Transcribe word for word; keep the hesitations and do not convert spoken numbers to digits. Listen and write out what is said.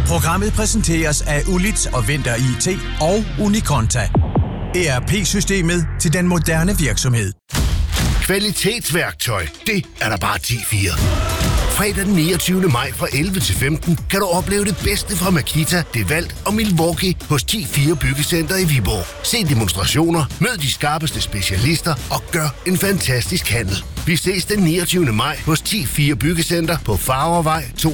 Programmet præsenteres af Ulits og Vinter I T og Unikonta. E R P-systemet til den moderne virksomhed. Kvalitetsværktøj, det er der bare ti fire. Fredag den niogtyvende maj fra elleve til femten kan du opleve det bedste fra Makita, DeWalt og Milwaukee hos ti fire Byggecenter i Viborg. Se demonstrationer, mød de skarpeste specialister og gør en fantastisk handel. Vi ses den niogtyvende maj hos ti fire Byggecenter på Farvervej to